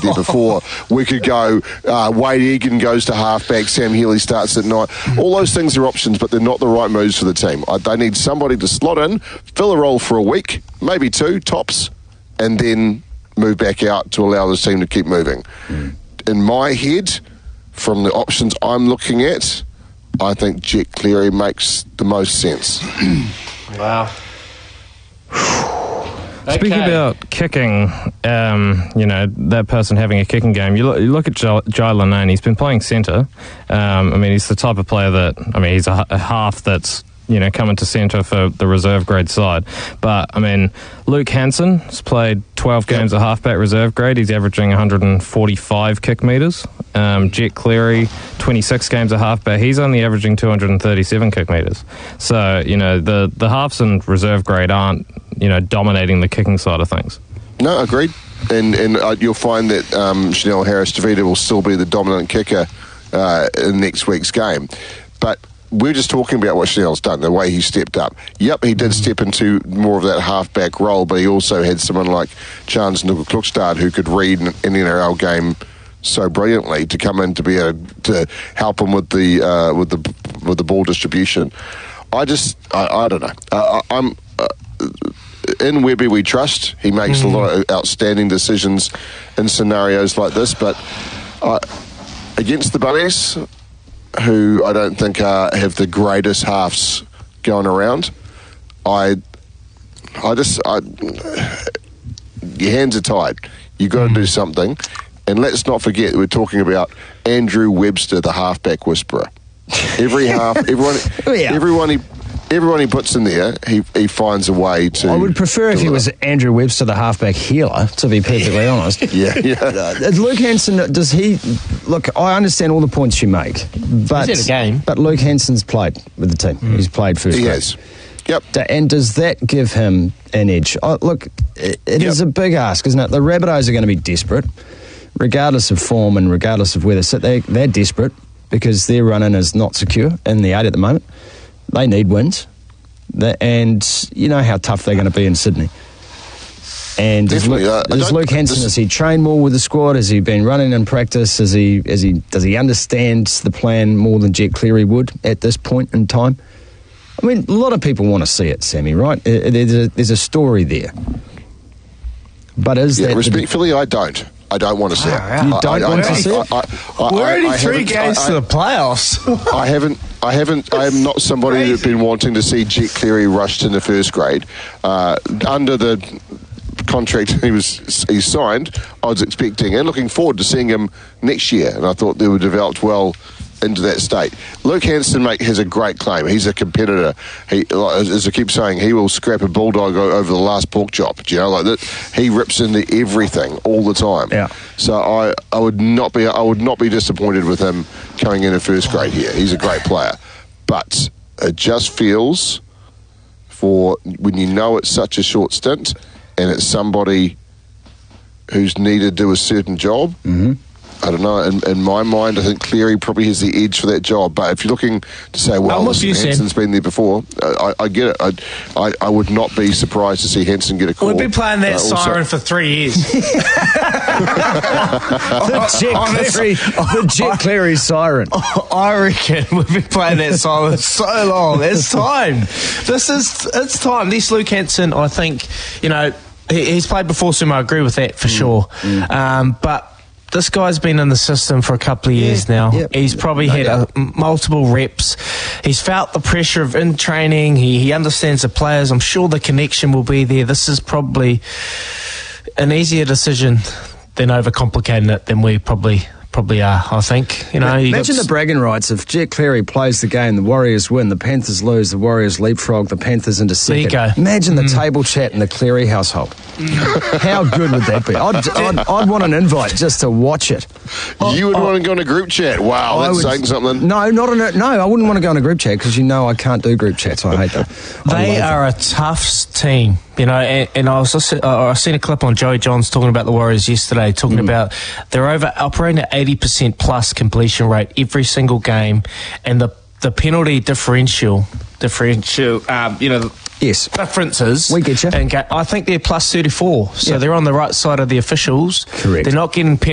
there before. We could go, Wade Egan goes to halfback, Sam Healy starts at night. All those things are options, but they're not the right moves for the team. They need somebody to slot in, fill a role for a week, maybe 2, tops, and then move back out to allow the team to keep moving. In my head, from the options I'm looking at, I think Jet Cleary makes the most sense. Wow. Speaking about kicking, that person having a kicking game, you look at Jai Linane, he's been playing centre. He's the type of player that, he's a half that's, coming to centre for the reserve grade side. But, Luke Hansen has played 12 games at halfback reserve grade. He's averaging 145 kick metres. Jet Cleary, 26 games at halfback. He's only averaging 237 kick metres. So, the halves in reserve grade aren't, dominating the kicking side of things. No, agreed. And you'll find that Chanel Harris-Tavita will still be the dominant kicker in next week's game. But we're just talking about what Chanel's done, the way he stepped up. Yep, he did step into more of that halfback role, but he also had someone like Chance Nuka-Klukstad who could read an NRL game so brilliantly to come in to be able to help him with the ball distribution. I don't know. I'm in Webby we trust. He makes a lot of outstanding decisions in scenarios like this, but against the Bunnies, who I don't think have the greatest halves going around, your hands are tied. You've got to do something. And let's not forget, we're talking about Andrew Webster, the halfback whisperer. Everyone he puts in there, he finds a way to... I would prefer if he was Andrew Webster, the halfback healer, to be perfectly honest. Yeah. Luke Hansen, does he... Look, I understand all the points you make, but... He's in a game. But Luke Hansen's played with the team. He's played first grade. He has. Yep. And does that give him an edge? Look, it is a big ask, isn't it? The Rabbitohs are going to be desperate, regardless of form and regardless of where they sit. They're desperate because their run-in is not secure in the 8 at the moment. They need wins, and you know how tough they're going to be in Sydney. And does Luke Hansen, has he trained more with the squad? Has he been running in practice? Does he understand the plan more than Jet Cleary would at this point in time? I mean, a lot of people want to see it, Sammy, right? There's a story there. But is that... Respectfully, I don't. I don't want to see it. You don't want to see it? We're only 3 games to the playoffs. I am not somebody who's been wanting to see Jet Cleary rushed into first grade. Under the contract he signed, I was expecting and looking forward to seeing him next year, and I thought they were developed well into that state. Luke Hansen, has a great claim. He's a competitor. As I keep saying, he will scrap a bulldog over the last pork chop. Do you know, like that? He rips into everything all the time. Yeah. So I would not be disappointed with him coming in first grade here. He's a great player, but it just feels for when you know it's such a short stint and it's somebody who's needed to do a certain job. Mm-hmm. I don't know. In my mind, I think Cleary probably has the edge for that job. But if you're looking to say, well, Hansen's been there before, I get it. I would not be surprised to see Hansen get a call. We've been playing that siren for 3 years. The Jet Cleary siren. I reckon we've been playing that siren so long. It's time. It's time. This Luke Hansen, I think, he's played before, so I agree with that for sure. But this guy's been in the system for a couple of years now. Yep. He's probably had multiple reps. He's felt the pressure of in training. He understands the players. I'm sure the connection will be there. This is probably an easier decision than overcomplicating it than we probably are, I think. Imagine the bragging rights. If Jet Cleary plays the game, the Warriors win, the Panthers lose, the Warriors leapfrog, the Panthers into second. There you go. Imagine the table chat in the Cleary household. How good would that be? I'd want an invite just to watch it. You would want to go in a group chat? Wow, that's saying something. No, I wouldn't want to go in a group chat because I can't do group chats. I hate that. They are a tough team. And I seen a clip on Joey Johns talking about the Warriors yesterday, talking about they're operating at 80% plus completion rate every single game, and the penalty differential, yes, differences. We get you. And I think they're plus 34, so they're on the right side of the officials. Correct. They're not getting penalties.